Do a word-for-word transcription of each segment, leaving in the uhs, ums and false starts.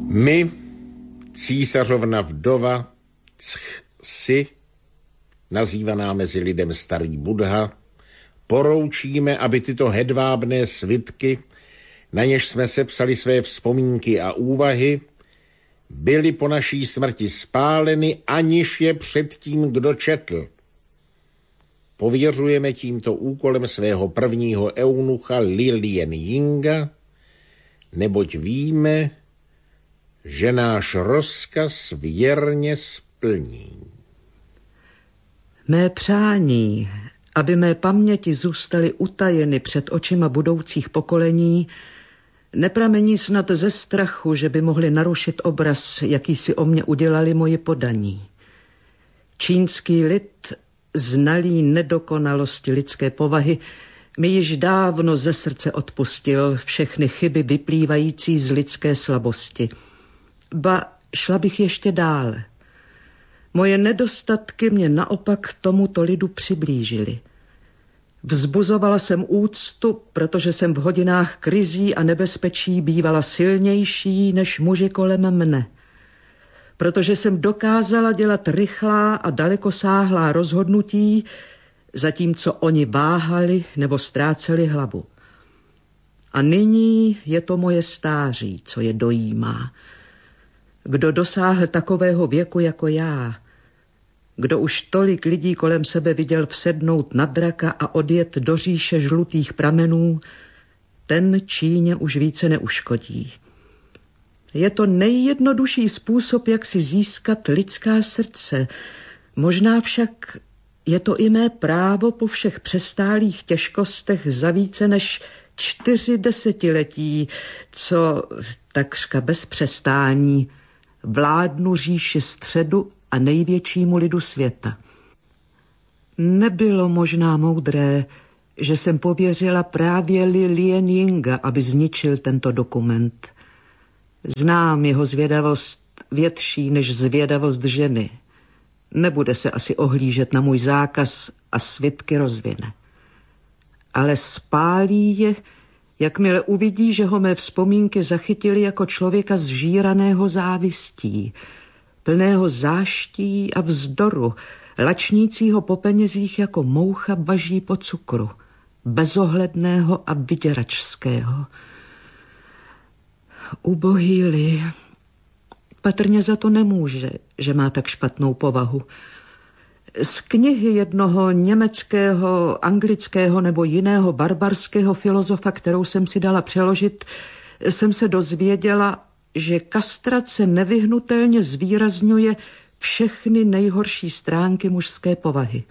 My, císařovna vdova Csi, nazývaná mezi lidem starý Buddha, poroučíme, aby tyto hedvábné svitky, na něž jsme sepsali své vzpomínky a úvahy, byly po naší smrti spáleny, aniž je předtím kdo četl. Pověřujeme tímto úkolem svého prvního eunucha Lilien Yinga, neboť víme, že náš rozkaz věrně splní. Mé přání, aby mé paměti zůstaly utajeny před očima budoucích pokolení, nepramení snad ze strachu, že by mohli narušit obraz, jaký si o mě udělali moji podaní. Čínský lid, znalý nedokonalosti lidské povahy, mi již dávno ze srdce odpustil všechny chyby vyplývající z lidské slabosti. Ba, šla bych ještě dále. Moje nedostatky mě naopak tomuto lidu přiblížily. Vzbuzovala jsem úctu, protože jsem v hodinách krizí a nebezpečí bývala silnější než muži kolem mne. Protože jsem dokázala dělat rychlá a dalekosáhlá rozhodnutí, zatímco oni váhali nebo ztráceli hlavu. A nyní je to moje stáří, co je dojímá. Kdo dosáhl takového věku jako já, kdo už tolik lidí kolem sebe viděl vsednout na draka a odjet do říše žlutých pramenů, ten Číně už více neuškodí. Je to nejjednodušší způsob, jak si získat lidská srdce. Možná však je to i mé právo po všech přestálých těžkostech za více než čtyři desetiletí, co takřka bez přestání vládnu říši středu a největšímu lidu světa. Nebylo možná moudré, že jsem pověřila právě Lilien Yinga, aby zničil tento dokument. Znám jeho zvědavost větší než zvědavost ženy. Nebude se asi ohlížet na můj zákaz a svitky rozvine. Ale spálí je, jakmile uvidí, že ho mé vzpomínky zachytili jako člověka zžíraného závistí, plného záští a vzdoru, lačnícího po penězích jako moucha baží po cukru, bezohledného a vyděračského. Ubohý Li, patrně za to nemůže, že má tak špatnou povahu. Z knihy jednoho německého, anglického nebo jiného barbarského filozofa, kterou jsem si dala přeložit, jsem se dozvěděla, že kastrace nevyhnutelně zvýrazňuje všechny nejhorší stránky mužské povahy.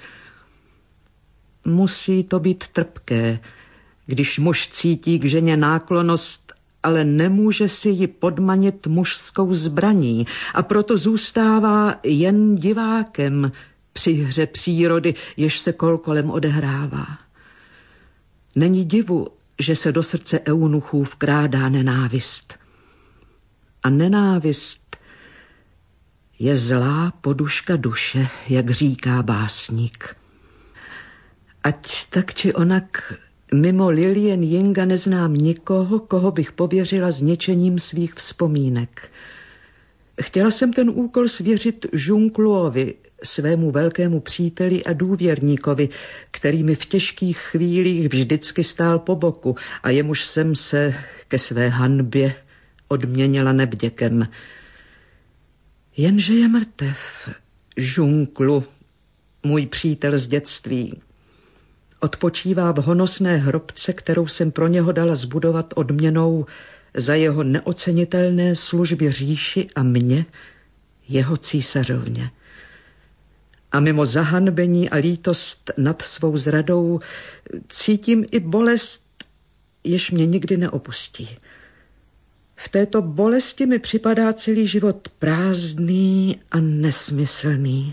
Musí to být trpké, když muž cítí k ženě náklonnost, ale nemůže si ji podmanit mužskou zbraní a proto zůstává jen divákem při hře přírody, jež se kol kolem odehrává. Není divu, že se do srdce eunuchů vkrádá nenávist. A nenávist je zlá poduška duše, jak říká básník. Ať tak či onak mimo Lilien Yinga neznám nikoho, koho bych pověřila zničením svých vzpomínek. Chtěla jsem ten úkol svěřit Zhongluovi, svému velkému příteli a důvěrníkovi, který mi v těžkých chvílích vždycky stál po boku a jemuž jsem se ke své hanbě odměnila nevděkem. Jenže je mrtev, Zhonglu, můj přítel z dětství. Odpočívá v honosné hrobce, kterou jsem pro něho dala zbudovat odměnou za jeho neocenitelné služby říši a mě, jeho císařovně. A mimo zahanbení a lítost nad svou zradou cítím i bolest, jež mě nikdy neopustí. V této bolesti mi připadá celý život prázdný a nesmyslný.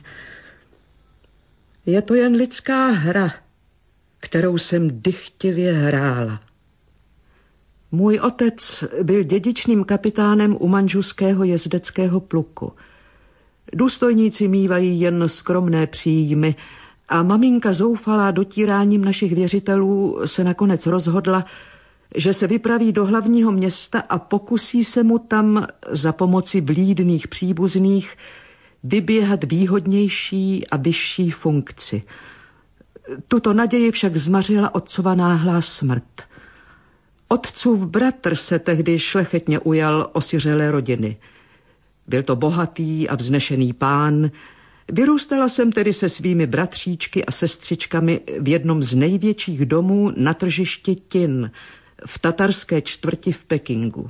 Je to jen lidská hra, kterou jsem dychtivě hrála. Můj otec byl dědičným kapitánem u manžuského jezdeckého pluku. Důstojníci mívají jen skromné příjmy a maminka zoufalá dotíráním našich věřitelů se nakonec rozhodla, že se vypraví do hlavního města a pokusí se mu tam za pomoci vlídných příbuzných vyběhat výhodnější a vyšší funkci. Tuto naději však zmařila otcova náhlá smrt. Otcův bratr se tehdy šlechetně ujal osiřelé rodiny. Byl to bohatý a vznešený pán. Vyrůstala jsem tedy se svými bratříčky a sestřičkami v jednom z největších domů na tržišti Tin, v tatarské čtvrti v Pekingu.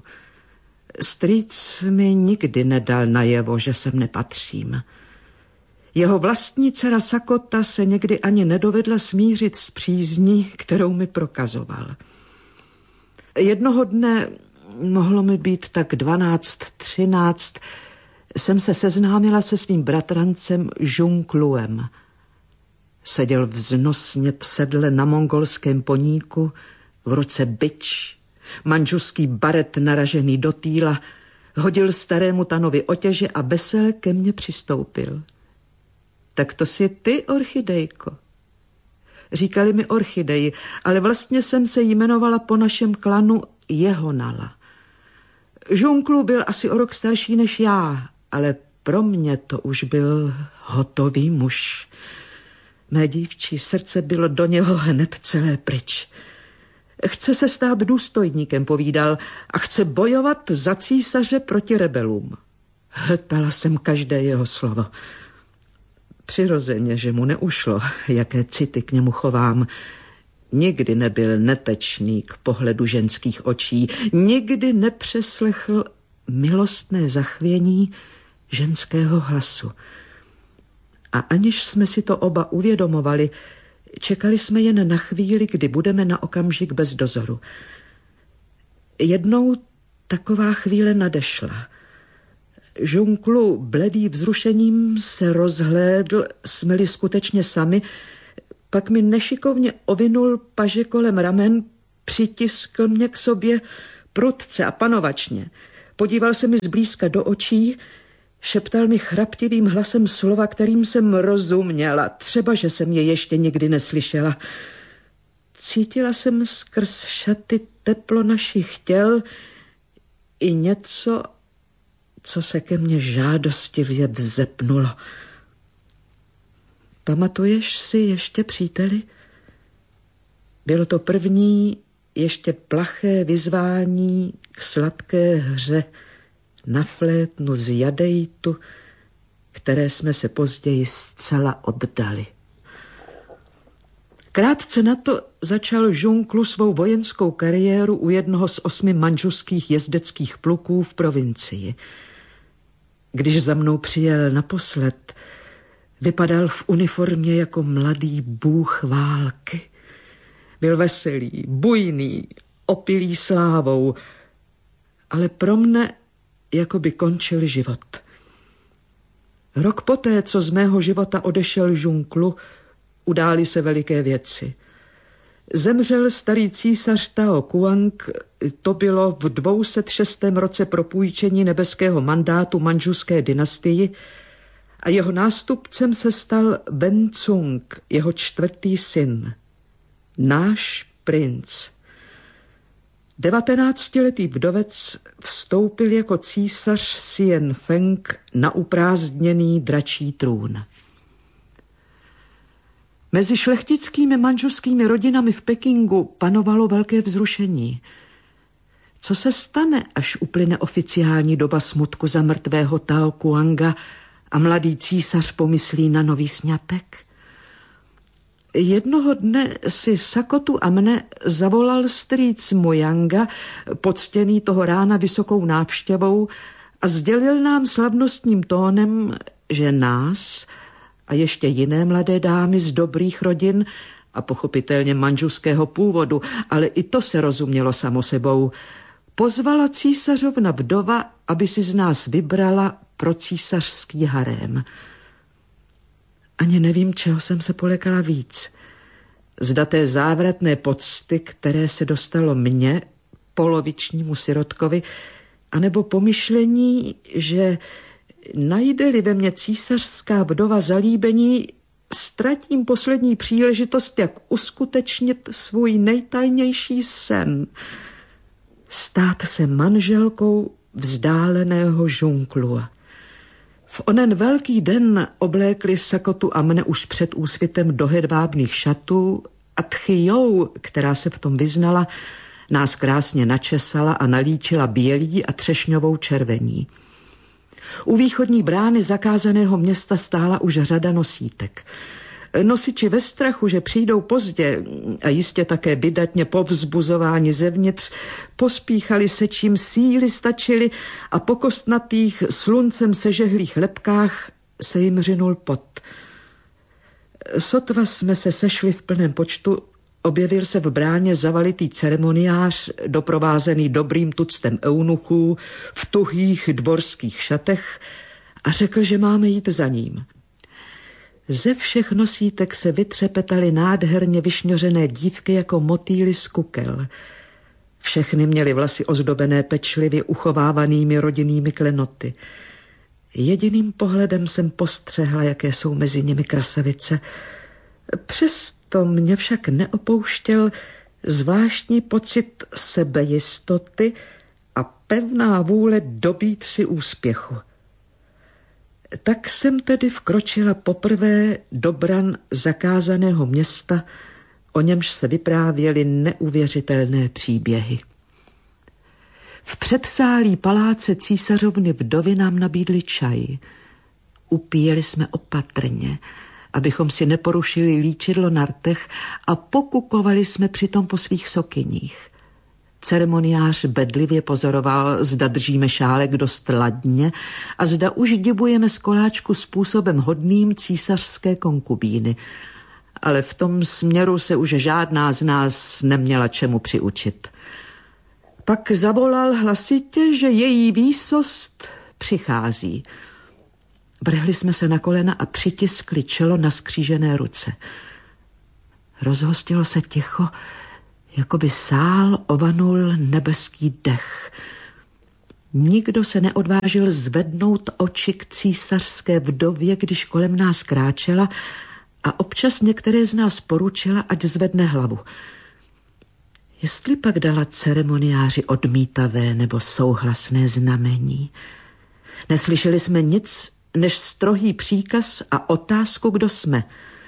Strýc mi nikdy nedal najevo, že sem nepatřím. Jeho vlastní dcera Sakota se někdy ani nedovedla smířit s přízní, kterou mi prokazoval. Jednoho dne, mohlo mi být tak dvanáct, třináct, jsem se seznámila se svým bratrancem Žunkluem. Seděl vznosně v sedle na mongolském poníku, v ruce bič, manžuský baret naražený do týla, hodil starému Tanovi otěže a vesele ke mně přistoupil. Tak to jsi ty, Orchidejko. Říkali mi Orchideji, ale vlastně jsem se jmenovala po našem klanu Jehonala. Žunklu byl asi o rok starší než já, ale pro mě to už byl hotový muž. Mé dívčí srdce bylo do něho hned celé pryč. Chce se stát důstojníkem, povídal, a chce bojovat za císaře proti rebelům. Hltala jsem každé jeho slovo. Přirozeně, že mu neušlo, jaké city k němu chovám. Nikdy nebyl netečný k pohledu ženských očí, nikdy nepřeslechl milostné zachvění ženského hlasu. A aniž jsme si to oba uvědomovali, čekali jsme jen na chvíli, kdy budeme na okamžik bez dozoru. Jednou taková chvíle nadešla. Žunklu, bledý vzrušením, se rozhlédl, jsme-li skutečně sami, pak mi nešikovně ovinul paže kolem ramen, přitiskl mě k sobě prudce a panovačně. Podíval se mi zblízka do očí, šeptal mi chraptivým hlasem slova, kterým jsem rozuměla, třeba, že jsem je ještě nikdy neslyšela. Cítila jsem skrz šaty teplo našich těl i něco, co se ke mně žádostivě vzepnulo. Pamatuješ si ještě, příteli? Bylo to první, ještě plaché vyzvání k sladké hře na flétnu z jadejtu, které jsme se později zcela oddali. Krátce na to začal Žunklu svou vojenskou kariéru u jednoho z osmi manžuských jezdeckých pluků v provincii. Když za mnou přijel naposled, vypadal v uniformě jako mladý bůh války. Byl veselý, bujný, opilý slávou, ale pro mne jako by končil život. Rok poté, co z mého života odešel Žunklu, udály se veliké věci. Zemřel starý císař Tao Kuang, to bylo v dvouset šestém roce propůjčení nebeského mandátu manžuské dynastii, a jeho nástupcem se stal Ben Cung, jeho čtvrtý syn. Náš princ. Devatenáctiletý vdovec vstoupil jako císař Xian Feng na uprázdněný dračí trůn. Mezi šlechtickými manžuskými rodinami v Pekingu panovalo velké vzrušení. Co se stane, až uplyne oficiální doba smutku za mrtvého Tao Kuanga a mladý císař pomyslí na nový sňatek? Jednoho dne si Sakotu a mne zavolal strýc Mojanga, poctěný toho rána vysokou návštěvou, a sdělil nám slavnostním tónem, že nás a ještě jiné mladé dámy z dobrých rodin a pochopitelně manžuského původu, ale i to se rozumělo samo sebou, pozvala císařovna vdova, aby si z nás vybrala pro císařský harém. Ani nevím, čeho jsem se polekala víc. Zda té závratné pocty, které se dostalo mně, polovičnímu sirotkovi, anebo pomyšlení, že najde-li ve mně císařská vdova zalíbení, ztratím poslední příležitost, jak uskutečnit svůj nejtajnější sen. stát se manželkou vzdáleného Žunklua. V onen velký den oblékli Sakotu a mne už před úsvitem do hedvábných šatů a Tchijou, která se v tom vyznala, nás krásně načesala a nalíčila bělí a třešňovou červení. U východní brány zakázaného města stála už řada nosítek. Nosiči ve strachu, že přijdou pozdě a jistě také vydatně povzbuzováni zevnitř, pospíchali se, čím síly stačily a po kostnatých sluncem sežehlých lebkách se jim řinul pot. Sotva jsme se sešli v plném počtu, objevil se v bráně zavalitý ceremoniář, doprovázený dobrým tuctem eunuchů v tuhých dvorských šatech a řekl, že máme jít za ním. Ze všech nosítek se vytřepetaly nádherně vyšňořené dívky jako motýly z kukel. Všechny měly vlasy ozdobené pečlivě uchovávanými rodinnými klenoty. Jediným pohledem jsem postřehla, jaké jsou mezi nimi krasavice. Přesto mě však neopouštěl zvláštní pocit sebejistoty a pevná vůle dobít si úspěchu. Tak jsem tedy vkročila poprvé do bran zakázaného města, o němž se vyprávěly neuvěřitelné příběhy. V předsálí paláce císařovny vdovy nám nabídli čaj. Upíjeli jsme opatrně, abychom si neporušili líčidlo na rtech a pokukovali jsme přitom po svých sokyních. Ceremoniář bedlivě pozoroval, zda držíme šálek dost ladně a zda už dibujeme z koláčku způsobem hodným císařské konkubíny. Ale v tom směru se už žádná z nás neměla čemu přiučit. Pak zavolal hlasitě, že její výsost přichází. Vrhli jsme se na kolena a přitiskli čelo na skřížené ruce. Rozhostilo se ticho, jako by sál ovanul nebeský dech. Nikdo se neodvážil zvednout oči k císařské vdově, když kolem nás kráčela, a občas některé z nás poručila, ať zvedne hlavu. Jestli pak dala ceremoniáři odmítavé nebo souhlasné znamení. Neslyšeli jsme nic než strohý příkaz a otázku, kdo jsme.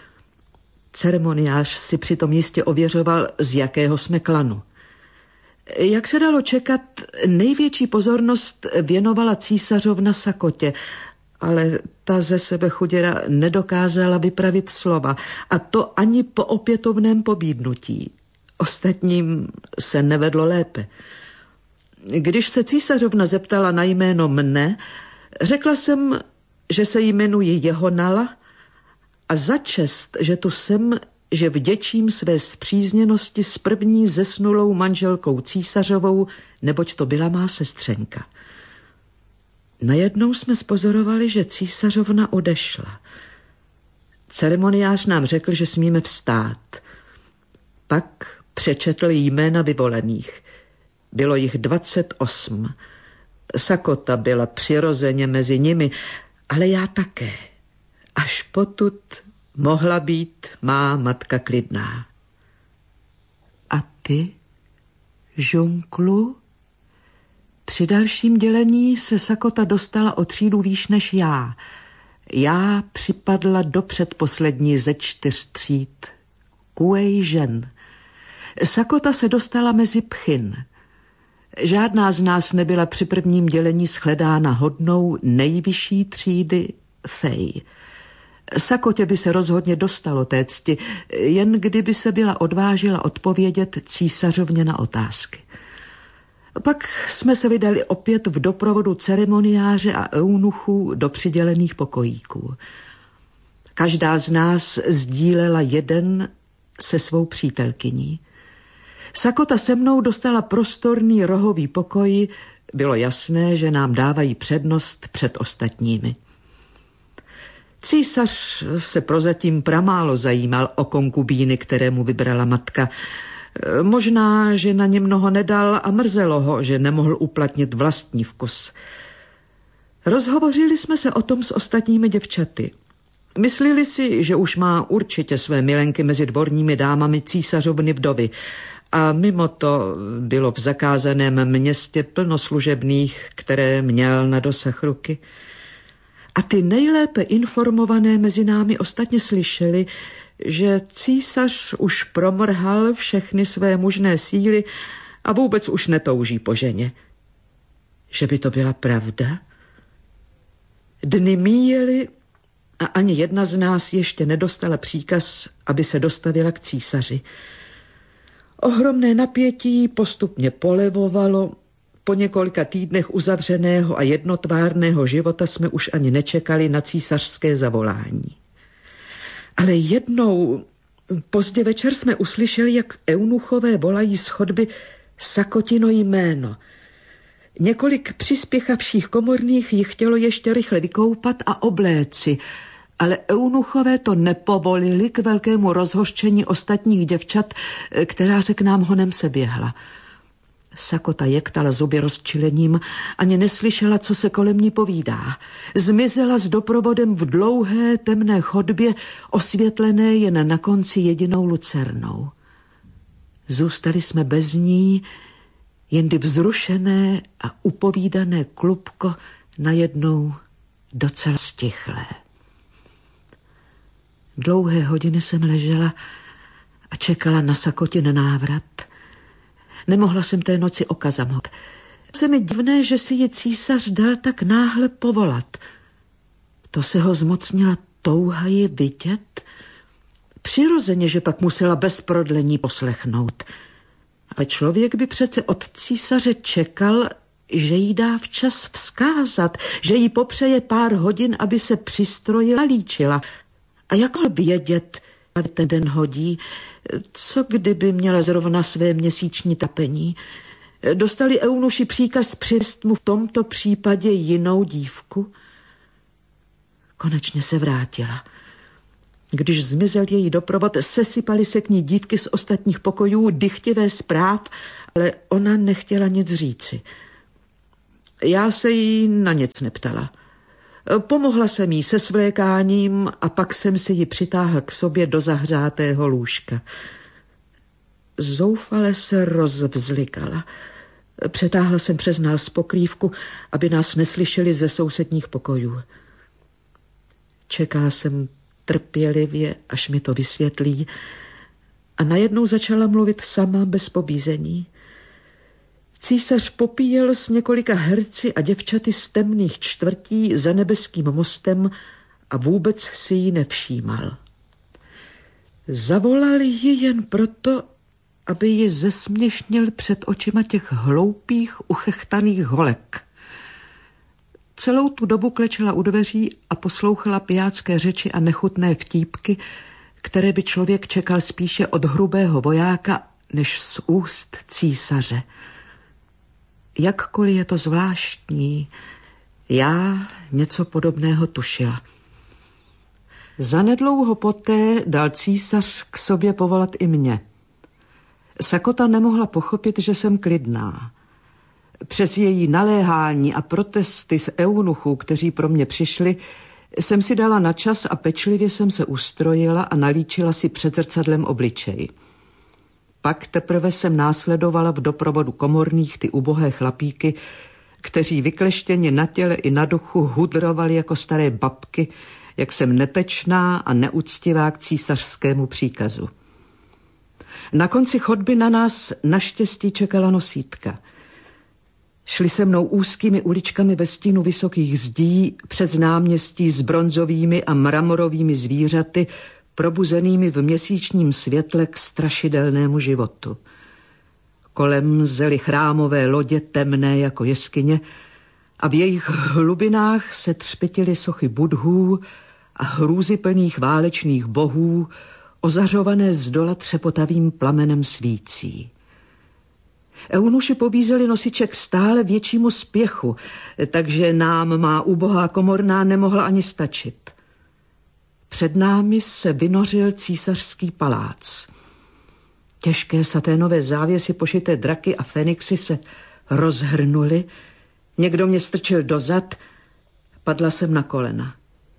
Ceremoniář si přitom jistě ověřoval, z jakého jsme klanu. Jak se dalo čekat, největší pozornost věnovala císařovna Sakotě, ale ta ze sebe chuděra nedokázala vypravit slova, a to ani po opětovném pobídnutí. Ostatním se nevedlo lépe. Když se císařovna zeptala na jméno mne, řekla jsem, že se jmenuji Jehonala a za čest, že tu jsem, že vděčím své spřízněnosti s první zesnulou manželkou císařovou, neboť to byla má sestřenka. Najednou jsme spozorovali, že císařovna odešla. Ceremoniář nám řekl, že smíme vstát. Pak přečetl jména vyvolených. Bylo jich dvacet osm. Sakota byla přirozeně mezi nimi, ale já také. Až potud mohla být má matka klidná. A ty, Žunklu? Při dalším dělení se Sakota dostala o třídu výš než já. Já připadla do předposlední ze čtyř tříd. Kuej žen. Sakota se dostala mezi pchyn. Žádná z nás nebyla při prvním dělení shledána hodnou nejvyšší třídy fej. Sakotě by se rozhodně dostalo té cti, jen kdyby se byla odvážila odpovědět císařovně na otázky. Pak jsme se vydali opět v doprovodu ceremoniáře a eunuchů do přidělených pokojíků. Každá z nás sdílela jeden se svou přítelkyní. Sakota se mnou dostala prostorný rohový pokoj, bylo jasné, že nám dávají přednost před ostatními. Císař se prozatím pramálo zajímal o konkubíny, které mu vybrala matka. Možná, že na ně mnoho nedal a mrzelo ho, že nemohl uplatnit vlastní vkus. Rozhovořili jsme se o tom s ostatními děvčaty. Myslili si, že už má určitě své milenky mezi dvorními dámami císařovny vdovy, A mimo to bylo v zakázaném městě plno služebných, které měl na dosah ruky. A ty nejlépe informované mezi námi ostatně slyšeli, že císař už promrhal všechny své mužné síly a vůbec už netouží po ženě. Že by to byla pravda? Dny míjely a ani jedna z nás ještě nedostala příkaz, aby se dostavila k císaři. Ohromné napětí postupně polevovalo. Po několika týdnech uzavřeného a jednotvárného života jsme už ani nečekali na císařské zavolání. Ale jednou pozdě večer jsme uslyšeli, jak eunuchové volají z chodby Sakotino jméno. Několik přispěchavších komorných jich chtělo ještě rychle vykoupat a obléci, ale eunuchové to nepovolili k velkému rozhořčení ostatních děvčat, která se k nám honem seběhla. Sakota jektala zuby rozčilením, ani neslyšela, co se kolem ní povídá. Zmizela s doprovodem v dlouhé temné chodbě, osvětlené jen na konci jedinou lucernou. Zůstali jsme bez ní, jendy vzrušené a upovídané klubko najednou docela stichlé. Dlouhé hodiny jsem ležela a čekala na Sakotin návrat. Nemohla jsem té noci oka zamhnout. Se mi divné, že si ji císař dal tak náhle povolat. To se ho zmocnila touha ji vidět. Přirozeně, že pak musela bez prodlení poslechnout. Ale člověk by přece od císaře čekal, že jí dá včas vzkázat, že jí popřeje pár hodin, aby se přistrojila, líčila. A jak mohl vědět, aby ten den hodí, co kdyby měla zrovna své měsíční tapení? Dostali eunuši příkaz přivést mu v tomto případě jinou dívku? Konečně se vrátila. Když zmizel její doprovod, sesypaly se k ní dívky z ostatních pokojů, dychtivé zpráv, ale ona nechtěla nic říci. Já se jí na nic neptala. Pomohla jsem jí se svlékáním a pak jsem si ji přitáhl k sobě do zahřátého lůžka. Zoufale se rozvzlikala. Přetáhla jsem přes nás pokrývku, aby nás neslyšeli ze sousedních pokojů. Čekala jsem trpělivě, až mi to vysvětlí, a najednou začala mluvit sama bez pobízení. Císař popíjel s několika herci a děvčaty z temných čtvrtí za nebeským mostem a vůbec si ji nevšímal. Zavolal ji jen proto, aby ji zesměšnil před očima těch hloupých, uchechtaných holek. Celou tu dobu klečela u dveří a poslouchala pijácké řeči a nechutné vtípky, které by člověk čekal spíše od hrubého vojáka, než z úst císaře. Jakkoliv je to zvláštní, já něco podobného tušila. Zanedlouho poté dal císař k sobě povolat i mě. Sakota nemohla pochopit, že jsem klidná. Přes její naléhání a protesty z eunuchů, kteří pro mě přišli, jsem si dala na čas a pečlivě jsem se ustrojila a nalíčila si před zrcadlem obličej. Pak teprve jsem následovala v doprovodu komorných ty ubohé chlapíky, kteří vykleštěně na těle i na duchu hudrovali jako staré babky, jak jsem netečná a neúctivá k císařskému příkazu. Na konci chodby na nás naštěstí čekala nosítka. Šli se mnou úzkými uličkami ve stínu vysokých zdí přes náměstí s bronzovými a mramorovými zvířaty, probuzenými v měsíčním světle k strašidelnému životu. Kolem zely chrámové lodě temné jako jeskyně a v jejich hlubinách se třpitily sochy budhů a hrůzyplných válečných bohů, ozařované zdola třepotavým plamenem svící. Eunuši pobízeli nosiče k stále většímu spěchu, takže nám má ubohá komorná nemohla ani stačit. Před námi se vynořil císařský palác. Těžké saténové závěsy pošité draky a fenixy se rozhrnuly. Někdo mě strčil dozad, padla jsem na kolena.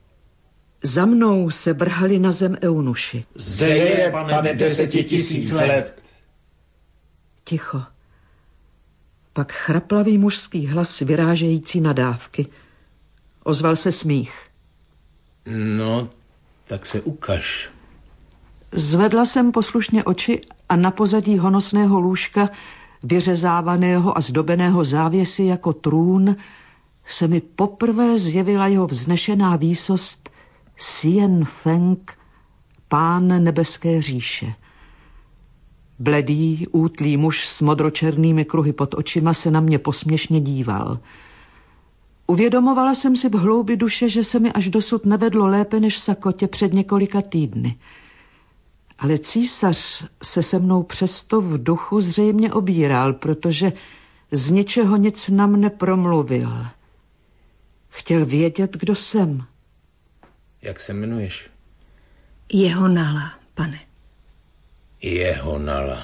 Za mnou se vrhali na zem eunuši. Zde je, pane, deseti tisíc let. Ticho. Pak chraplavý mužský hlas vyrážející nadávky. Ozval se smích. No, tak se ukaž. Zvedla jsem poslušně oči a na pozadí honosného lůžka, vyřezávaného a zdobeného závěsy jako trůn, se mi poprvé zjevila jeho vznešená výsost Sien Feng, pán nebeské říše. Bledý, útlý muž s modročernými kruhy pod očima se na mě posměšně díval. Uvědomovala jsem si v hloubi duše, že se mi až dosud nevedlo lépe než Sakotě před několika týdny. Ale císař se se mnou přesto v duchu zřejmě obíral, protože z ničeho nic na mne promluvil. Chtěl vědět, kdo jsem. Jak se jmenuješ? Jehonala, pane. Jehonala.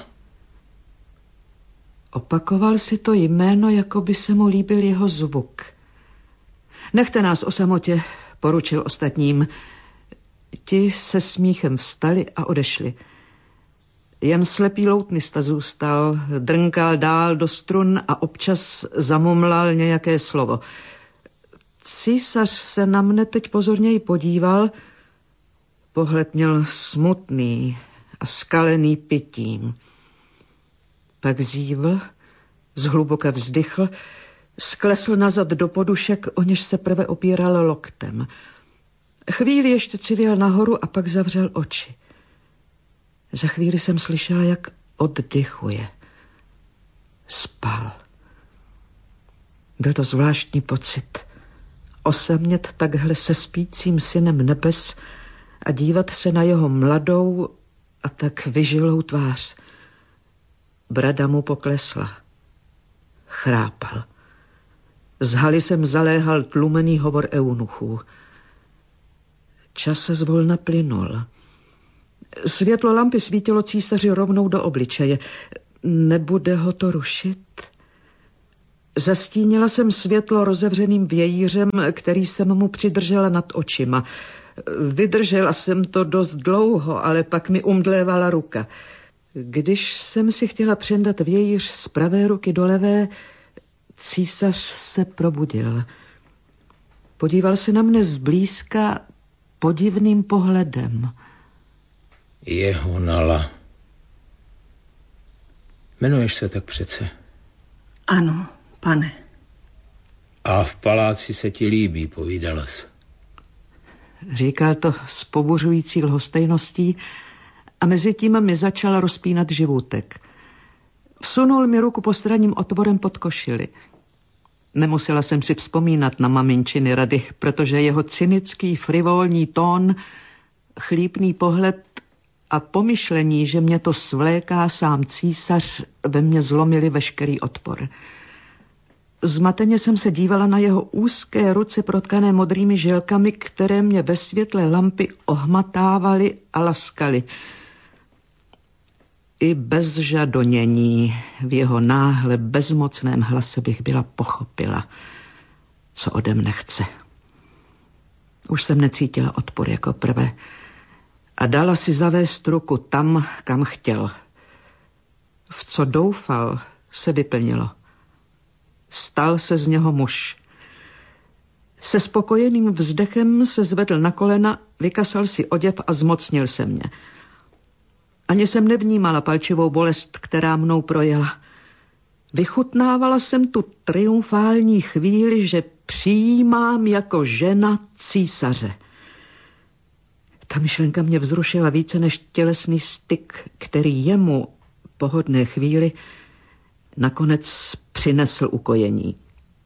Opakoval si to jméno, jako by se mu líbil jeho zvuk. Nechte nás o samotě, poručil ostatním. Ti se smíchem vstali a odešli. Jen slepý loutnista zůstal, drnkal dál do strun a občas zamumlal nějaké slovo. Císař se na mne teď pozorněji podíval. Pohled měl smutný a skalený pitím. Pak zívl, zhluboka vzdychl, sklesl nazad do podušek, o něž se prve opíral loktem. Chvíli ještě civěl nahoru a pak zavřel oči. Za chvíli jsem slyšela, jak oddychuje. Spal. Byl to zvláštní pocit. Osamět takhle se spícím synem nebes a dívat se na jeho mladou a tak vyžilou tvář. Brada mu poklesla. Chrápal. Z haly jsem zaléhal tlumený hovor eunuchů. Čas se zvolna plynul. Světlo lampy svítilo císaři rovnou do obličeje. Nebude ho to rušit? Zastínila jsem světlo rozevřeným vějířem, který jsem mu přidržela nad očima. Vydržela jsem to dost dlouho, ale pak mi umdlévala ruka. Když jsem si chtěla přendat vějíř z pravé ruky do levé, císař se probudil. Podíval se na mne zblízka podivným pohledem. Jehonala. Jmenuješ se tak přece? Ano, pane. A v paláci se ti líbí, povídala jsi. Říkal to s pobuřující lhostejností a mezi tím mi začal rozpínat živůtek. Vsunul mi ruku postranním otvorem pod košili. Nemusela jsem si vzpomínat na maminčiny rady, protože jeho cynický, frivolní tón, chlípný pohled a pomyšlení, že mě to svléká sám císař, ve mně zlomili veškerý odpor. Zmateně jsem se dívala na jeho úzké ruce protkané modrými žilkami, které mě ve světle lampy ohmatávaly a laskaly. I bez žadonění v jeho náhle bezmocném hlase bych byla pochopila, co ode mne chce. Už jsem necítila odpor jako prvé a dala si zavést ruku tam, kam chtěl. V co doufal, se vyplnilo. Stal se z něho muž. Se spokojeným vzdechem se zvedl na kolena, vykasal si oděv a zmocnil se mě. Ani jsem nevnímala palčivou bolest, která mnou projela. Vychutnávala jsem tu triumfální chvíli, že přijímám jako žena císaře. Ta myšlenka mě vzrušila více než tělesný styk, který jemu po hodné chvíli nakonec přinesl ukojení.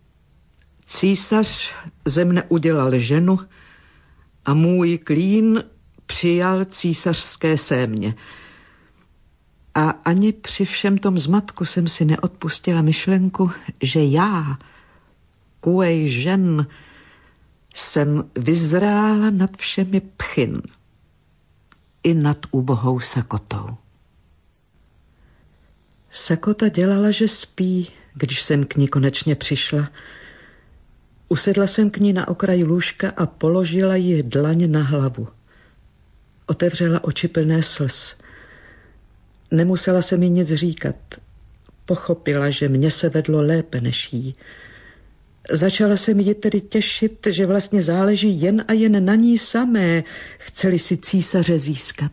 Císař ze mne udělal ženu a můj klín přijal císařské sémě. A ani při všem tom zmatku jsem si neodpustila myšlenku, že já, kuej žen, jsem vyzrála nad všemi pchyn i nad ubohou Sakotou. Sakota dělala, že spí, když jsem k ní konečně přišla. Usedla jsem k ní na okraji lůžka a položila jí dlaň na hlavu. Otevřela oči plné slz. Nemusela se mi nic říkat. pochopila, že mě se vedlo lépe než jí. Začala se mi tedy těšit, že vlastně záleží jen a jen na ní samé, chceli si císaře získat.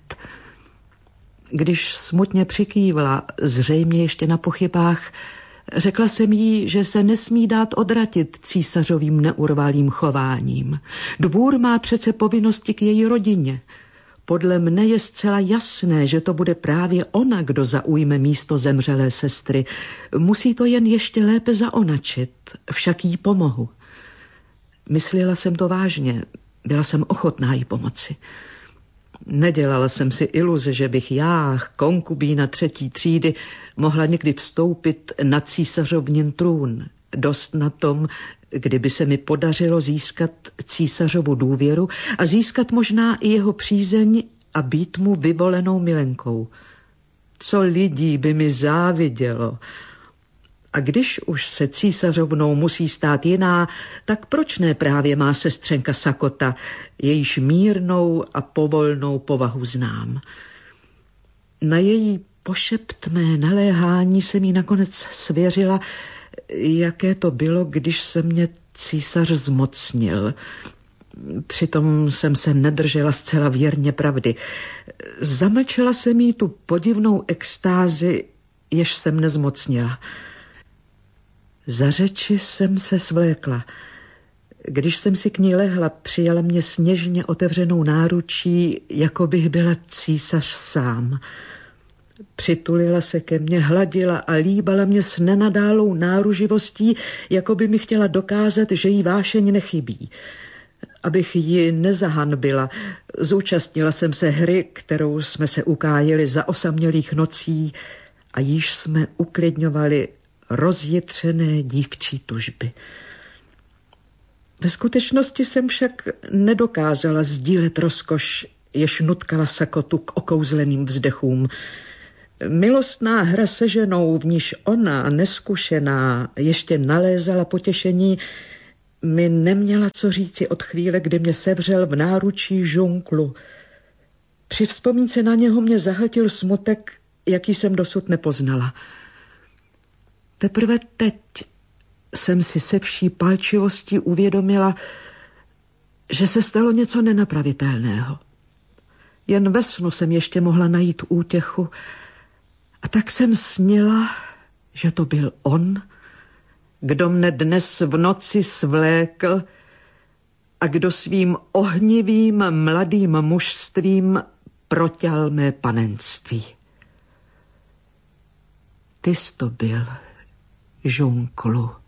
Když smutně přikývla, zřejmě ještě na pochybách, řekla jsem jí, že se nesmí dát odratit císařovým neurvalým chováním. Dvůr má přece povinnosti k její rodině. Podle mne je zcela jasné, že to bude právě ona, kdo zaujme místo zemřelé sestry. Musí to jen ještě lépe zaonačit, však jí pomohu. Myslela jsem to vážně, byla jsem ochotná jí pomoci. Nedělala jsem si iluze, že bych já, konkubína třetí třídy, mohla někdy vstoupit na císařovnin trůn. Dost na tom, kdyby se mi podařilo získat císařovu důvěru a získat možná i jeho přízeň a být mu vyvolenou milenkou. Co lidí by mi závidělo. A když už se císařovnou musí stát jiná, tak proč ne právě má sestřenka Sakota, jejíž mírnou a povolnou povahu znám. Na její pošeptné naléhání se mi nakonec svěřila, jaké to bylo, když se mě císař zmocnil. Přitom jsem se nedržela zcela věrně pravdy. Zamlčela jsem jí tu podivnou extázi, jež jsem nezmocnila. Za řeči jsem se svlékla. Když jsem si k ní lehla, přijala mě sněžně otevřenou náručí, jako bych byla císař sám. Přitulila se ke mně, hladila a líbala mě s nenadálou náruživostí, jako by mi chtěla dokázat, že jí vášeň nechybí. Abych ji nezahanbila, zúčastnila jsem se hry, kterou jsme se ukájeli za osamělých nocí a již jsme uklidňovali rozjitřené dívčí tužby. Ve skutečnosti jsem však nedokázala sdílet rozkoš, jež nutkala Sakotu k okouzleným vzdechům. Milostná hra se ženou, v níž ona, neskušená, ještě nalézala potěšení, mi neměla co říci od chvíle, kdy mě sevřel v náručí žunklu. Při vzpomínce na něho mě zahltil smutek, jaký jsem dosud nepoznala. Teprve teď jsem si se vší palčivostí uvědomila, že se stalo něco nenapravitelného. Jen ve snu jsem ještě mohla najít útěchu a tak jsem snila, že to byl on, kdo mne dnes v noci svlékl a kdo svým ohnivým mladým mužstvím proťal mé panenství. Ty jsi to byl, žunklu.